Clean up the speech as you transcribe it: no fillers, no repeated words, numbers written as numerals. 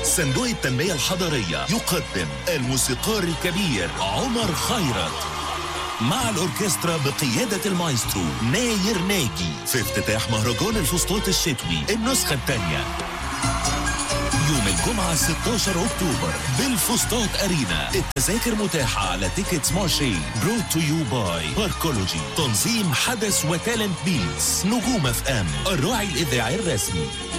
صندوق التنمية الحضرية يقدم الموسيقار الكبير عمر خيرت مع الأوركسترا بقيادة المايسترو ناير ناجي في افتتاح مهرجان الفسطاط الشتوي النسخة الثانية يوم الجمعة 16 أكتوبر بالفسطاط أرينا. التذاكر متاحة على تيكتس مارشي. brought to you by باركولوجي. تنظيم حدث وتالنت بيتس. نجوم اف ام الراعي الإذاعي الرسمي.